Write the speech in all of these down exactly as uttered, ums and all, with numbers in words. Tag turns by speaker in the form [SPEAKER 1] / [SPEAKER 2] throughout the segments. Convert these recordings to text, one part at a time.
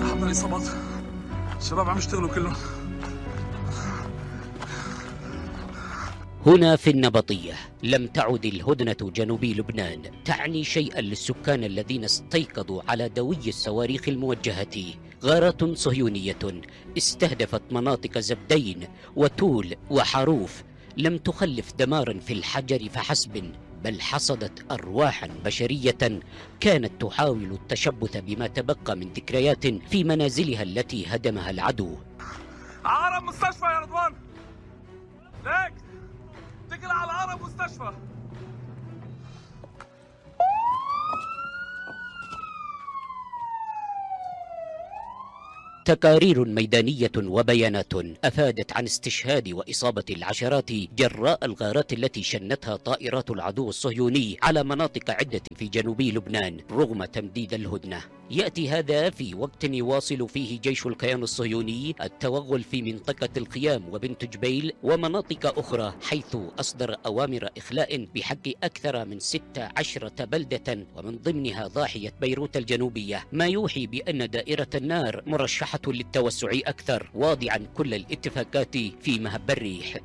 [SPEAKER 1] حمل الاصابات. الشباب عم يشتغلوا كلهم.
[SPEAKER 2] هنا في النبطية لم تعد الهدنة جنوبي لبنان تعني شيئا للسكان الذين استيقظوا على دوي الصواريخ الموجهة. غارات صهيونية استهدفت مناطق زبدين وتول وحروف لم تخلف دمارا في الحجر فحسب، بل حصدت أرواحا بشرية كانت تحاول التشبث بما تبقى من ذكريات في منازلها التي هدمها العدو.
[SPEAKER 1] عقرب مستشفى يا رضوان، ليك اتكل على عقرب مستشفى.
[SPEAKER 2] تقارير ميدانية وبيانات أفادت عن استشهاد وإصابة العشرات جراء الغارات التي شنتها طائرات العدو الصهيوني على مناطق عدة في جنوبي لبنان رغم تمديد الهدنة. يأتي هذا في وقت يواصل فيه جيش الكيان الصهيوني التوغل في منطقة الخيام وبنت جبيل ومناطق أخرى، حيث أصدر أوامر إخلاء بحق أكثر من ستة عشرة بلدة ومن ضمنها ضاحية بيروت الجنوبية، ما يوحي بأن دائرة النار مرشحة للتوسع أكثر، واضعا كل الاتفاقات في مهب الريح.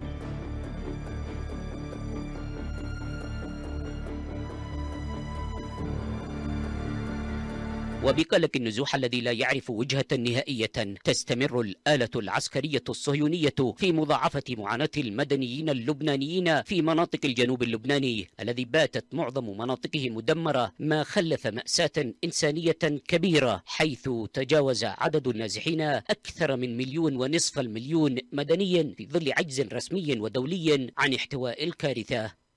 [SPEAKER 2] وبقلق النزوح الذي لا يعرف وجهة نهائية تستمر الآلة العسكرية الصهيونية في مضاعفة معاناة المدنيين اللبنانيين في مناطق الجنوب اللبناني الذي باتت معظم مناطقه مدمرة، ما خلف مأساة إنسانية كبيرة، حيث تجاوز عدد النازحين أكثر من مليون ونصف المليون مدني في ظل عجز رسمي ودولي عن احتواء الكارثة.